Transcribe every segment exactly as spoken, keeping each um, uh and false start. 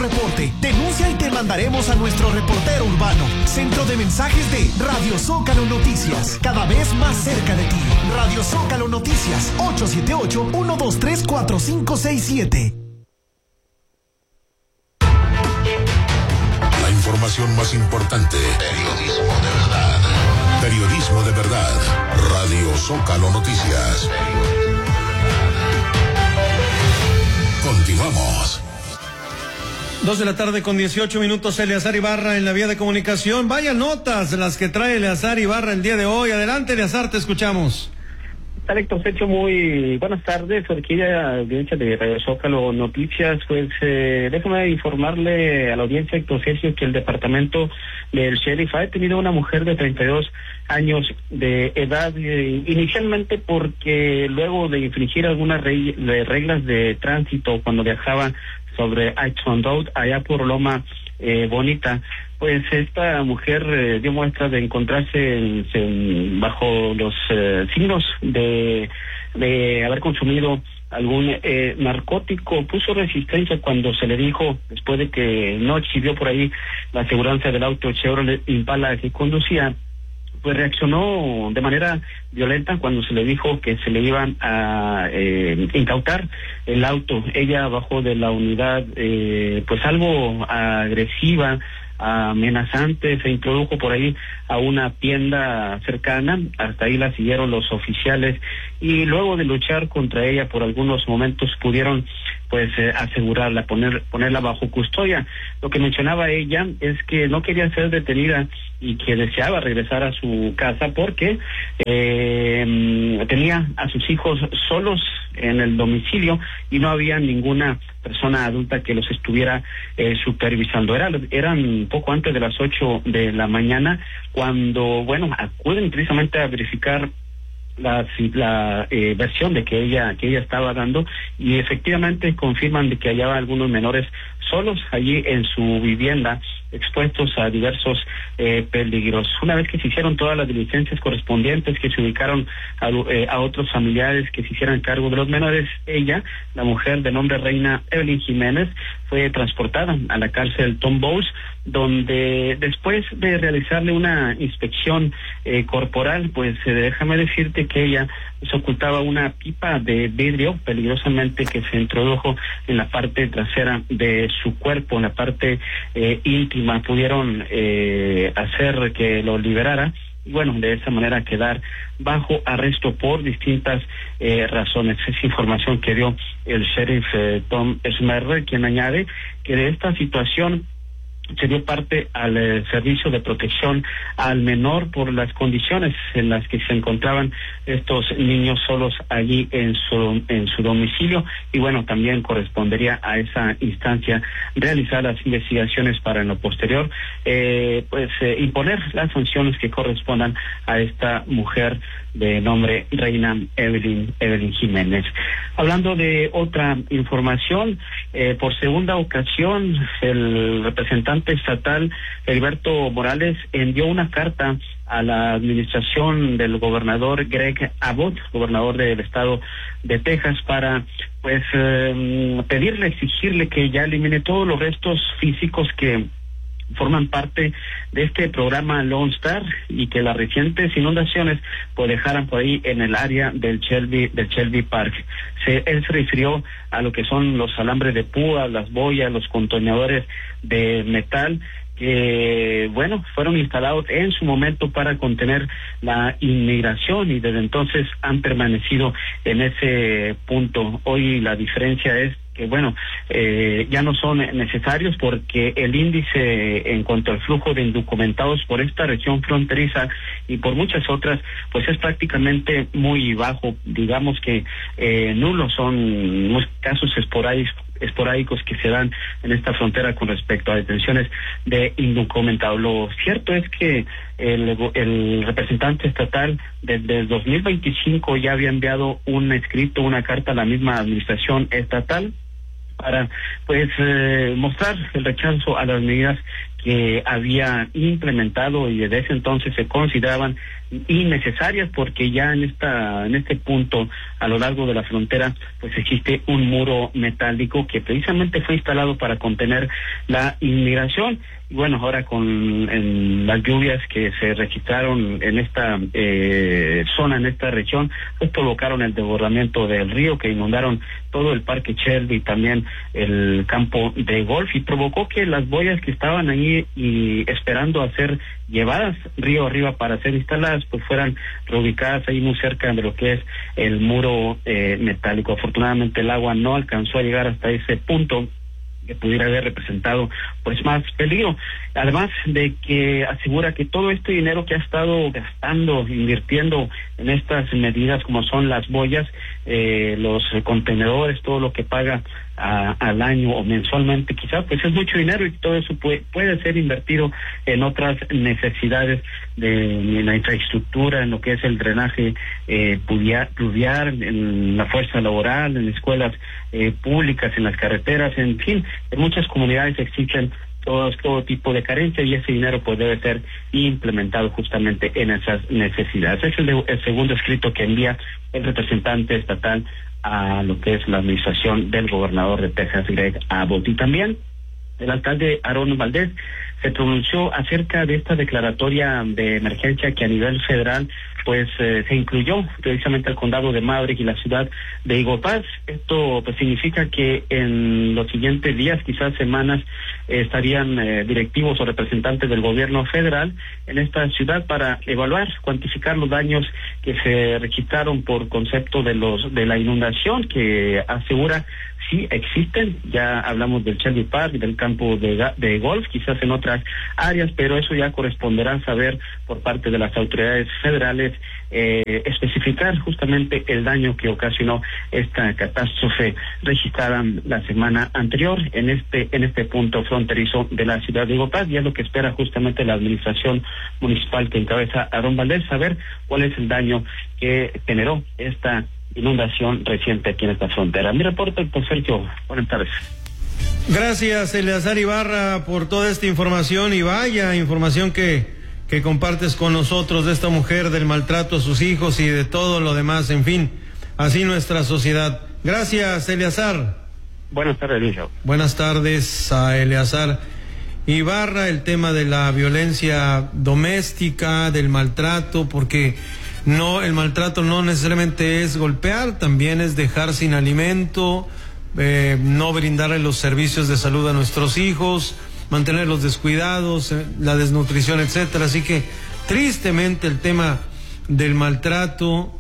reporte. Denuncia y te mandaremos a nuestro reportero urbano. Centro de mensajes de Radio Zócalo Noticias. Cada vez más cerca de ti. Radio Zócalo Noticias. ocho siete ocho, uno dos tres, cuatro cinco seis siete. La información más importante. Periodismo de verdad. Periodismo de verdad. Radio Zócalo Noticias. Continuamos. Dos de la tarde con dieciocho minutos, Eleazar Ibarra en la vía de comunicación. Vaya notas las que trae Eleazar Ibarra el día de hoy. Adelante, Eleazar, te escuchamos. Tal Héctor Fecho, muy buenas tardes, orquídea, audiencia de Radio Zócalo Noticias. Pues eh, déjame informarle a la audiencia, Héctor Fecho, que el departamento del sheriff ha detenido a una mujer de treinta y dos años de edad, eh, inicialmente porque luego de infringir algunas re reglas de tránsito cuando viajaba sobre Aixon Road, allá por Loma eh, Bonita, pues esta mujer eh, dio muestras de encontrarse en, en, bajo los eh, signos de, de haber consumido algún eh, narcótico. Puso resistencia cuando se le dijo, después de que no exhibió por ahí la aseguranza del auto Chevrolet Impala que conducía, pues reaccionó de manera violenta cuando se le dijo que se le iban a eh, incautar el auto. Ella bajó de la unidad eh, pues algo agresiva, amenazante, se introdujo por ahí a una tienda cercana, hasta ahí la siguieron los oficiales y luego de luchar contra ella por algunos momentos pudieron pues eh, asegurarla, poner ponerla bajo custodia. Lo que mencionaba ella es que no quería ser detenida y que deseaba regresar a su casa porque eh, tenía a sus hijos solos en el domicilio y no había ninguna persona adulta que los estuviera eh, supervisando. Era, eran poco antes de las ocho de la mañana cuando, bueno, acuden precisamente a verificar la, la eh, versión de que ella que ella estaba dando y efectivamente confirman de que hallaba algunos menores solos allí en su vivienda, expuestos a diversos eh, peligros. Una vez que se hicieron todas las diligencias correspondientes, que se ubicaron a, eh, a otros familiares que se hicieran cargo de los menores, ella, la mujer de nombre Reina Evelyn Jiménez, fue transportada a la cárcel Tom Bowles, donde después de realizarle una inspección eh, corporal, pues eh, déjame decirte que ella se ocultaba una pipa de vidrio peligrosamente que se introdujo en la parte trasera de su cuerpo, en la parte eh, íntima. Pudieron eh, hacer que lo liberara y bueno, de esa manera quedar bajo arresto por distintas eh, razones. Es información que dio el sheriff eh, Tom Smerre, quien añade que de esta situación se dio parte al eh, servicio de protección al menor por las condiciones en las que se encontraban estos niños solos allí en su en su domicilio y bueno, también correspondería a esa instancia realizar las investigaciones para en lo posterior eh, pues eh, imponer las sanciones que correspondan a esta mujer de nombre Reina Evelyn Evelyn Jiménez. Hablando de otra información, eh, por segunda ocasión el representante estatal Heriberto Morales envió una carta a la administración del gobernador Greg Abbott, gobernador del estado de Texas, para pues eh, pedirle, exigirle que ya elimine todos los restos físicos que forman parte de este programa Lone Star y que las recientes inundaciones pues dejaran por ahí en el área del Shelby del Shelby Park. Se, él se refirió a lo que son los alambres de púa, las boyas, los contenedores de metal que, bueno, fueron instalados en su momento para contener la inmigración y desde entonces han permanecido en ese punto. Hoy la diferencia es que bueno, eh, ya no son necesarios porque el índice en cuanto al flujo de indocumentados por esta región fronteriza y por muchas otras, pues es prácticamente muy bajo, digamos que eh, nulos son los casos esporádicos esporádicos que se dan en esta frontera con respecto a detenciones de indocumentados. Lo cierto es que el, el representante estatal desde el dos mil veinticinco ya había enviado un escrito, una carta a la misma administración estatal para pues eh, mostrar el rechazo a las medidas que había implementado y desde ese entonces se consideraban innecesarias, porque ya en esta en este punto a lo largo de la frontera pues existe un muro metálico que precisamente fue instalado para contener la inmigración. Y bueno, ahora con en las lluvias que se registraron en esta eh, zona, en esta región, pues provocaron el desbordamiento del río, que inundaron todo el parque Shelby y también el campo de golf, y provocó que las boyas que estaban ahí y esperando a ser llevadas río arriba para ser instaladas, pues fueran reubicadas ahí muy cerca de lo que es el muro eh, metálico. Afortunadamente el agua no alcanzó a llegar hasta ese punto que pudiera haber representado pues más peligro, además de que asegura que todo este dinero que ha estado gastando, invirtiendo en estas medidas como son las boyas, eh, los contenedores, todo lo que paga a, al año o mensualmente quizás, pues es mucho dinero, y todo eso puede, puede ser invertido en otras necesidades de en la infraestructura, en lo que es el drenaje eh, pluvial, pluvial, en la fuerza laboral, en escuelas eh, públicas, en las carreteras, en fin, en muchas comunidades existen todo, todo tipo de carencia, y ese dinero pues debe ser implementado justamente en esas necesidades. Es el, de, el segundo escrito que envía el representante estatal a lo que es la administración del gobernador de Texas, Greg Abbott. Y también el alcalde Aaron Valdez se pronunció acerca de esta declaratoria de emergencia que a nivel federal pues eh, se incluyó precisamente al condado de Maverick y la ciudad de Eagle Pass. Esto pues significa que en los siguientes días, quizás semanas, eh, estarían eh, directivos o representantes del gobierno federal en esta ciudad para evaluar, cuantificar los daños que se registraron por concepto de los de la inundación, que asegura sí existen. Ya hablamos del Shelby Park y del campo de, de golf, quizás en otras áreas, pero eso ya corresponderá saber por parte de las autoridades federales, eh, especificar justamente el daño que ocasionó esta catástrofe registrada la semana anterior en este en este punto fronterizo de la ciudad de Eagle Pass, y es lo que espera justamente la administración municipal que encabeza Aaron Valdez, saber cuál es el daño que generó esta inundación reciente aquí en esta frontera. Mi reporte, por Sergio, buenas tardes. Gracias, Eleazar Ibarra, por toda esta información, y vaya información que, que compartes con nosotros de esta mujer, del maltrato a sus hijos y de todo lo demás, en fin, así nuestra sociedad. Gracias, Eleazar. Buenas tardes, Luis. Buenas tardes a Eleazar Ibarra. El tema de la violencia doméstica, del maltrato, porque no, el maltrato no necesariamente es golpear, también es dejar sin alimento, eh, no brindarle los servicios de salud a nuestros hijos, mantenerlos descuidados, eh, la desnutrición, etcétera. Así que tristemente el tema del maltrato,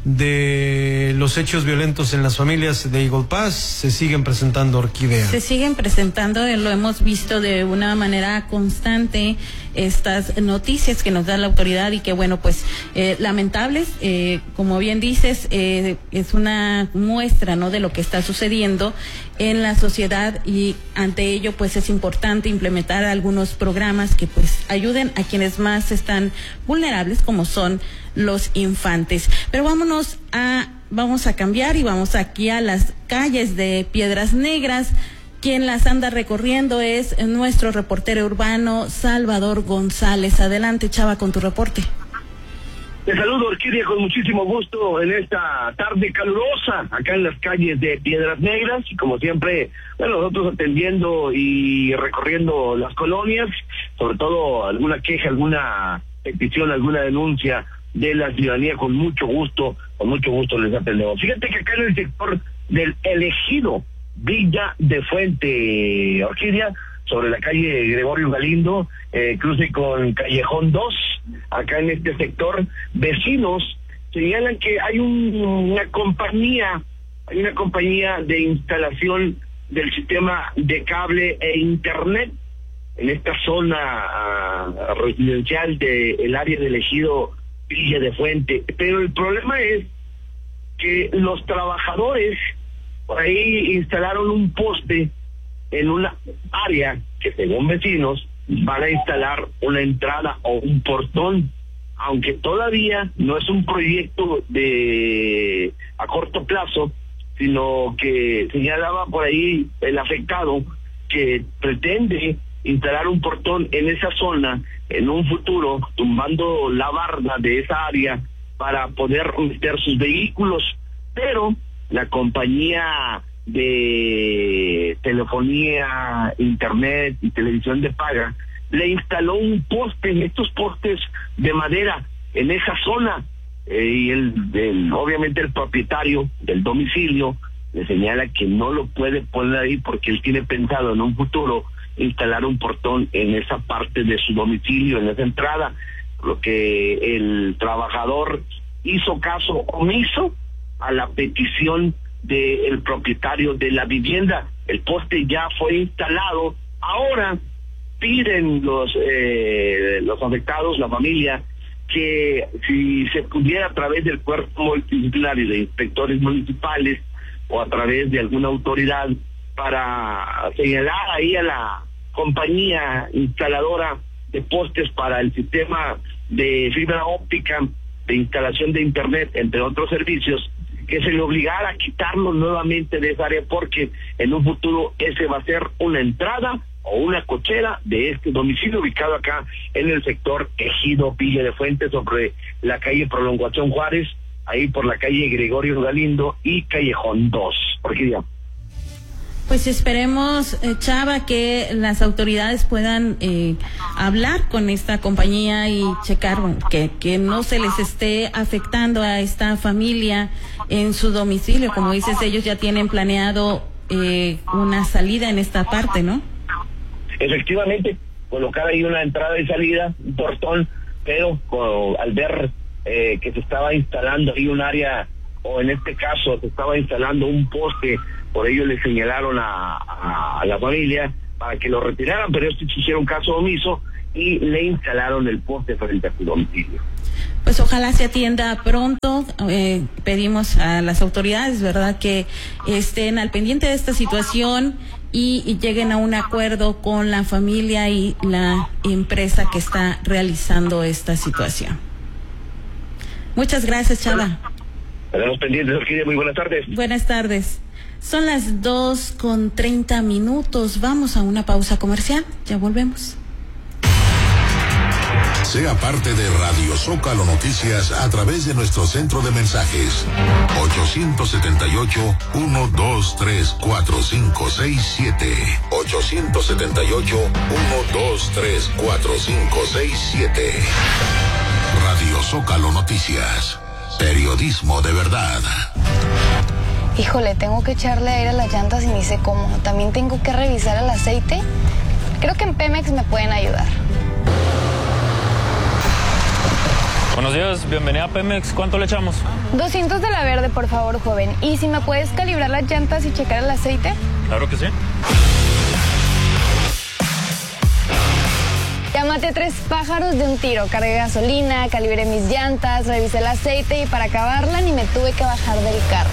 de los hechos violentos en las familias de Eagle Pass se siguen presentando, Orquídea. Se siguen presentando, lo hemos visto de una manera constante, estas noticias que nos da la autoridad, y que bueno, pues eh, lamentables, eh, como bien dices, eh, es una muestra, ¿no?, de lo que está sucediendo en la sociedad, y ante ello pues es importante implementar algunos programas que pues ayuden a quienes más están vulnerables, como son los infantes. Pero vámonos a, vamos a cambiar y vamos aquí a las calles de Piedras Negras. Quien las anda recorriendo es nuestro reportero urbano, Salvador González. Adelante, Chava, con tu reporte. Te saludo, Orquídea, con muchísimo gusto en esta tarde calurosa acá en las calles de Piedras Negras, y como siempre, bueno, nosotros atendiendo y recorriendo las colonias, sobre todo alguna queja, alguna petición, alguna denuncia de la ciudadanía, con mucho gusto, con mucho gusto les atendemos. Fíjate que acá en el sector del Elegido, Villa de Fuente, Orquídea, sobre la calle Gregorio Galindo, eh, cruce con Callejón dos, acá en este sector, vecinos señalan que hay un, una compañía, hay una compañía de instalación del sistema de cable e internet en esta zona uh, residencial del área del Ejido Villa de Fuente, pero el problema es que los trabajadores por ahí instalaron un poste en una área que, según vecinos, van a instalar una entrada o un portón, aunque todavía no es un proyecto de a corto plazo, sino que señalaba por ahí el afectado que pretende instalar un portón en esa zona en un futuro, tumbando la barda de esa área para poder meter sus vehículos, pero la compañía de telefonía, internet y televisión de paga le instaló un poste, estos postes de madera en esa zona, eh, y el, el obviamente el propietario del domicilio le señala que no lo puede poner ahí porque él tiene pensado en un futuro instalar un portón en esa parte de su domicilio, en esa entrada, lo que el trabajador hizo caso omiso a la petición del propietario de la vivienda. El poste ya fue instalado, ahora piden los eh, los afectados, la familia, que si se pudiera a través del cuerpo multidisciplinario de inspectores municipales o a través de alguna autoridad para señalar ahí a la compañía instaladora de postes para el sistema de fibra óptica, de instalación de internet, entre otros servicios, que se le obligara a quitarlos nuevamente de esa área, porque en un futuro ese va a ser una entrada o una cochera de este domicilio ubicado acá en el sector Ejido Villa de Fuentes, sobre la calle Prolongación Juárez, ahí por la calle Gregorio Galindo y Callejón dos. Orquídea. Pues esperemos, eh, Chava, que las autoridades puedan eh, hablar con esta compañía y checar, bueno, que, que no se les esté afectando a esta familia en su domicilio. Como dices, ellos ya tienen planeado eh, una salida en esta parte, ¿no? Efectivamente, colocar ahí una entrada y salida, un portón, pero con, al ver eh, que se estaba instalando ahí un área, o en este caso se estaba instalando un poste, por ello le señalaron a, a, a la familia para que lo retiraran, pero estos hicieron caso omiso y le instalaron el poste frente a su domicilio. Pues ojalá se atienda pronto. Eh, pedimos a las autoridades, ¿verdad?, que estén al pendiente de esta situación y, y lleguen a un acuerdo con la familia y la empresa que está realizando esta situación. Muchas gracias, Chava. Estaremos pendientes, Orquídea. Muy buenas tardes. Buenas tardes. Son las dos con treinta minutos. Vamos a una pausa comercial. Ya volvemos. Sea parte de Radio Zócalo Noticias a través de nuestro centro de mensajes ocho siete ocho, uno dos tres, cuatro cinco seis siete ocho siete ocho, uno dos tres, cuatro cinco seis siete. Radio Zócalo Noticias, periodismo de verdad. Híjole, tengo que echarle aire a las llantas y ni sé cómo. También tengo que revisar el aceite. Creo que en Pemex me pueden ayudar. Buenos días, bienvenida a Pemex. ¿Cuánto le echamos? doscientos de la verde, por favor, joven. ¿Y si me puedes calibrar las llantas y checar el aceite? Claro que sí. Ya maté tres pájaros de un tiro. Cargué gasolina, calibré mis llantas, revisé el aceite y para acabarla ni me tuve que bajar del carro.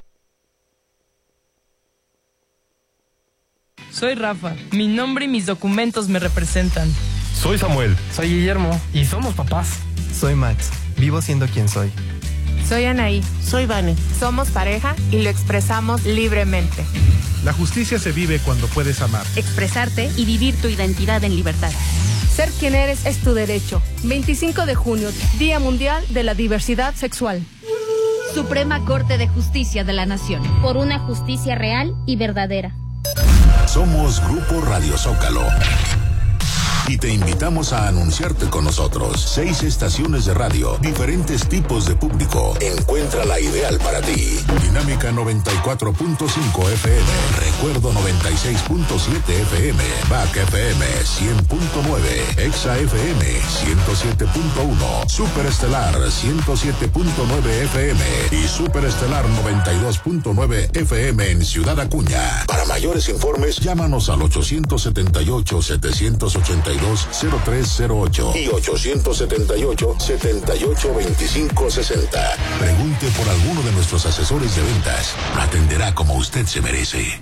Soy Rafa. Mi nombre y mis documentos me representan. Soy Samuel. Soy Guillermo. Y somos papás. Soy Max. Vivo siendo quien soy. Soy Anaí. Soy Vane. Somos pareja y lo expresamos libremente. La justicia se vive cuando puedes amar, expresarte y vivir tu identidad en libertad. Ser quien eres es tu derecho. veinticinco de junio, Día Mundial de la Diversidad Sexual. Suprema Corte de Justicia de la Nación. Por una justicia real y verdadera. Somos Grupo Radio Zócalo y te invitamos a anunciarte con nosotros. Seis estaciones de radio, diferentes tipos de público. Encuentra la ideal para ti. Dinámica noventa y cuatro punto cinco F M, Recuerdo noventa y seis punto siete F M, Back F M cien punto nueve, Exa F M ciento siete punto uno, Superestelar ciento siete punto nueve F M y Superestelar noventa y dos punto nueve F M en Ciudad Acuña. Para mayores informes, llámanos al ocho siete ocho, siete ocho dos, cero tres cero ocho y ocho siete ocho, siete ocho dos cinco seis cero. Pregunte por alguno de nuestros asesores de ventas. Lo atenderá como usted se merece.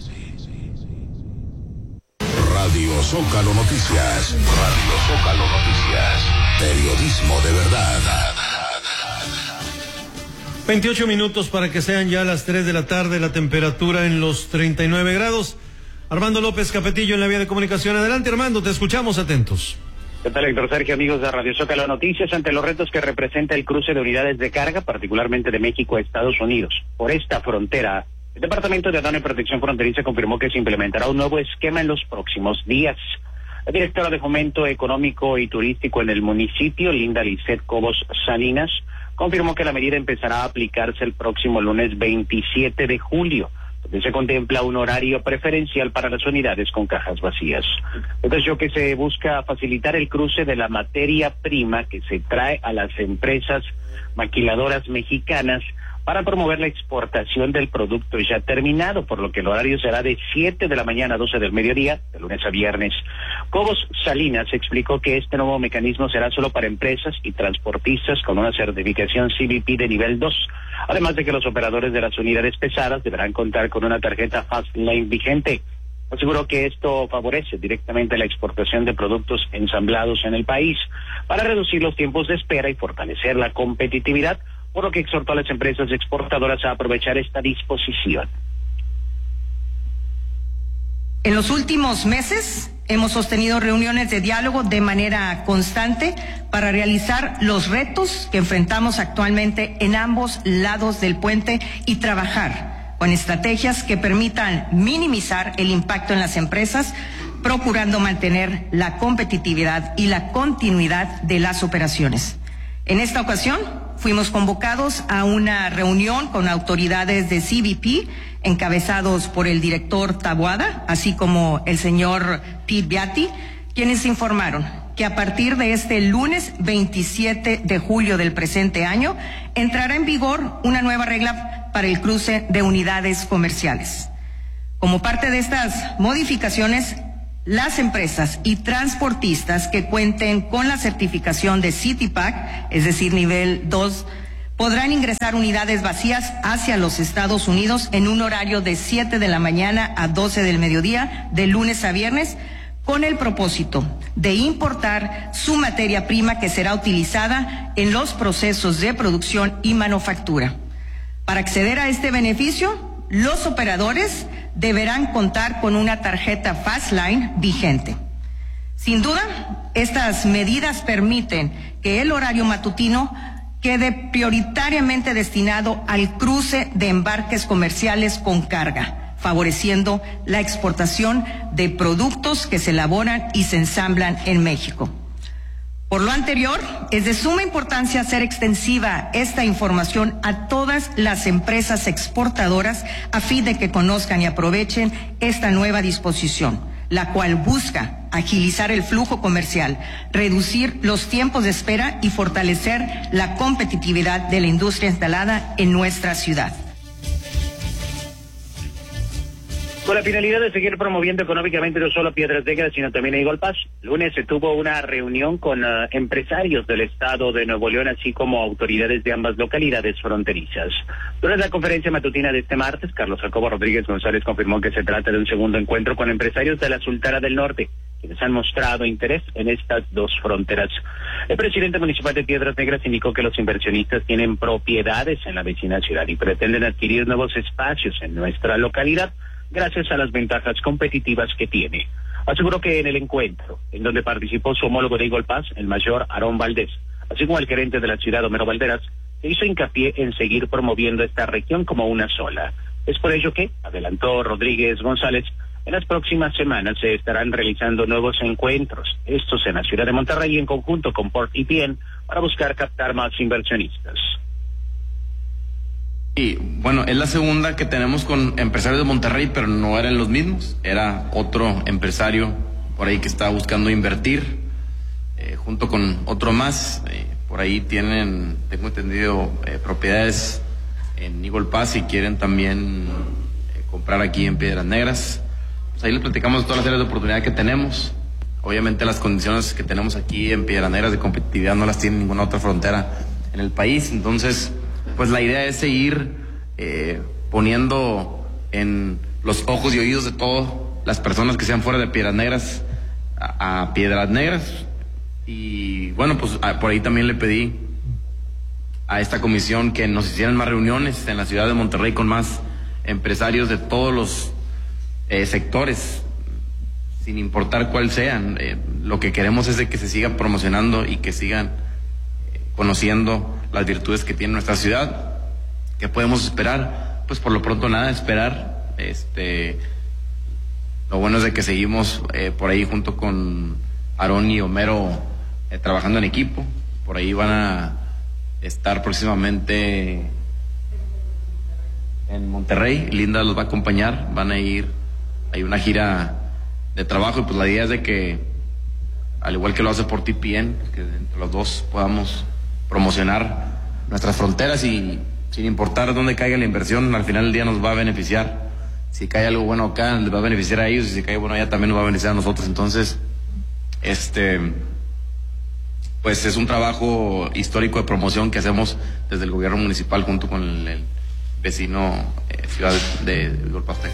Radio Zócalo Noticias. Radio Zócalo Noticias. Periodismo de verdad. veintiocho minutos para que sean ya las tres de la tarde, la temperatura en los treinta y nueve grados. Armando López Capetillo en la vía de comunicación. Adelante, Armando, te escuchamos atentos. ¿Qué tal, Héctor Sergio, amigos de Radio Zócalo Noticias? Ante los retos que representa el cruce de unidades de carga, particularmente de México a Estados Unidos, por esta frontera, el Departamento de Aduana y Protección Fronteriza confirmó que se implementará un nuevo esquema en los próximos días. La directora de Fomento Económico y Turístico en el municipio, Linda Lisset Cobos Salinas, confirmó que la medida empezará a aplicarse el próximo lunes veintisiete de julio, donde se contempla un horario preferencial para las unidades con cajas vacías. Entonces, que se busca facilitar el cruce de la materia prima que se trae a las empresas maquiladoras mexicanas para promover la exportación del producto ya terminado, por lo que el horario será de siete de la mañana a doce del mediodía, de lunes a viernes. Cobos Salinas explicó que este nuevo mecanismo será solo para empresas y transportistas con una certificación C B P de nivel dos, además de que los operadores de las unidades pesadas deberán contar con una tarjeta Fastlane vigente. Aseguró que esto favorece directamente la exportación de productos ensamblados en el país para reducir los tiempos de espera y fortalecer la competitividad, por lo que exhortó a las empresas exportadoras a aprovechar esta disposición. En los últimos meses hemos sostenido reuniones de diálogo de manera constante para realizar los retos que enfrentamos actualmente en ambos lados del puente y trabajar con estrategias que permitan minimizar el impacto en las empresas, procurando mantener la competitividad y la continuidad de las operaciones. En esta ocasión, fuimos convocados a una reunión con autoridades de C B P, encabezados por el director Taboada, así como el señor Pete Beatty, quienes informaron que a partir de este lunes veintisiete de julio del presente año, entrará en vigor una nueva regla para el cruce de unidades comerciales. Como parte de estas modificaciones, las empresas y transportistas que cuenten con la certificación de CITIPAC, es decir, nivel dos, podrán ingresar unidades vacías hacia los Estados Unidos en un horario de siete de la mañana a doce del mediodía, de lunes a viernes, con el propósito de importar su materia prima que será utilizada en los procesos de producción y manufactura. Para acceder a este beneficio, los operadores deberán contar con una tarjeta Fastlane vigente. Sin duda, estas medidas permiten que el horario matutino quede prioritariamente destinado al cruce de embarques comerciales con carga, favoreciendo la exportación de productos que se elaboran y se ensamblan en México. Por lo anterior, es de suma importancia hacer extensiva esta información a todas las empresas exportadoras a fin de que conozcan y aprovechen esta nueva disposición, la cual busca agilizar el flujo comercial, reducir los tiempos de espera y fortalecer la competitividad de la industria instalada en nuestra ciudad. Con la finalidad de seguir promoviendo económicamente no solo a Piedras Negras, sino también a Eagle Pass, el lunes se tuvo una reunión con uh, empresarios del estado de Nuevo León, así como autoridades de ambas localidades fronterizas. Durante la conferencia matutina de este martes, Carlos Jacobo Rodríguez González confirmó que se trata de un segundo encuentro con empresarios de la Sultana del Norte, quienes han mostrado interés en estas dos fronteras. El presidente municipal de Piedras Negras indicó que los inversionistas tienen propiedades en la vecina ciudad y pretenden adquirir nuevos espacios en nuestra localidad, gracias a las ventajas competitivas que tiene. Aseguró que en el encuentro, en donde participó su homólogo de Eagle Pass, el mayor Aarón Valdés, así como el gerente de la ciudad, Homero Valderas, se hizo hincapié en seguir promoviendo esta región como una sola. Es por ello que, adelantó Rodríguez González, en las próximas semanas se estarán realizando nuevos encuentros, estos en la ciudad de Monterrey en conjunto con Port y P N, para buscar captar más inversionistas. Y bueno, es la segunda que tenemos con empresarios de Monterrey, pero no eran los mismos. Era otro empresario por ahí que estaba buscando invertir, eh, junto con otro más. Eh, por ahí tienen, tengo entendido, eh, propiedades en Eagle Pass y quieren también eh, comprar aquí en Piedras Negras. Pues ahí les platicamos de todas las áreas de oportunidad que tenemos. Obviamente las condiciones que tenemos aquí en Piedras Negras de competitividad no las tiene ninguna otra frontera en el país. Entonces, pues la idea es seguir eh, poniendo en los ojos y oídos de todas las personas que sean fuera de Piedras Negras a, a Piedras Negras. Y bueno, pues a, por ahí también le pedí a esta comisión que nos hicieran más reuniones en la ciudad de Monterrey con más empresarios de todos los eh, sectores, sin importar cuál sean. Eh, lo que queremos es de que se siga promocionando y que sigan eh, conociendo las virtudes que tiene nuestra ciudad. ¿Qué podemos esperar? Pues por lo pronto nada, esperar. Este, lo bueno es de que seguimos eh, por ahí junto con Aarón y Homero eh, trabajando en equipo. Por ahí van a estar próximamente en Monterrey. Linda los va a acompañar, van a ir, hay una gira de trabajo y pues la idea es de que, al igual que lo hace por T P N, que entre los dos podamos promocionar nuestras fronteras y sin importar dónde caiga la inversión, al final del día nos va a beneficiar. Si cae algo bueno acá, les va a beneficiar a ellos, y si cae bueno allá también nos va a beneficiar a nosotros. Entonces, este, pues es un trabajo histórico de promoción que hacemos desde el gobierno municipal junto con el, el vecino eh, ciudad de Golpaste.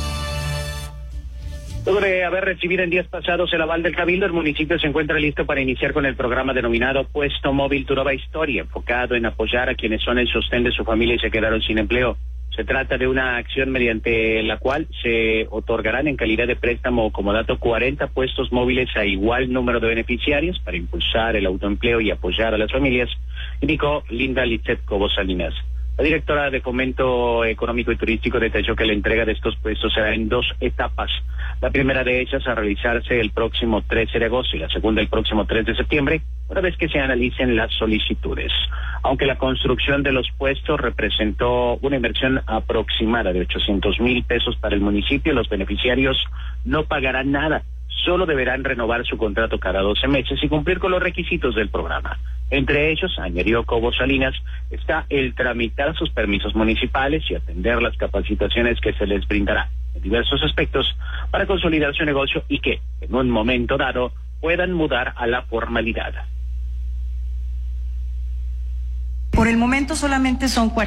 Luego de haber recibido en días pasados el aval del Cabildo, el municipio se encuentra listo para iniciar con el programa denominado Puesto Móvil Tu Nueva Historia, enfocado en apoyar a quienes son el sostén de su familia y se quedaron sin empleo. Se trata de una acción mediante la cual se otorgarán en calidad de préstamo o comodato cuarenta puestos móviles a igual número de beneficiarios para impulsar el autoempleo y apoyar a las familias, indicó Linda Litzet Cobo Salinas. La directora de Fomento Económico y Turístico detalló que la entrega de estos puestos será en dos etapas. La primera de ellas a realizarse el próximo trece de agosto y la segunda el próximo tres de septiembre, una vez que se analicen las solicitudes. Aunque la construcción de los puestos representó una inversión aproximada de ochocientos mil pesos para el municipio, los beneficiarios no pagarán nada. Solo deberán renovar su contrato cada doce meses y cumplir con los requisitos del programa. Entre ellos, añadió Cobo Salinas, está el tramitar sus permisos municipales y atender las capacitaciones que se les brindará en diversos aspectos para consolidar su negocio y que, en un momento dado, puedan mudar a la formalidad. Por el momento solamente son cuarenta.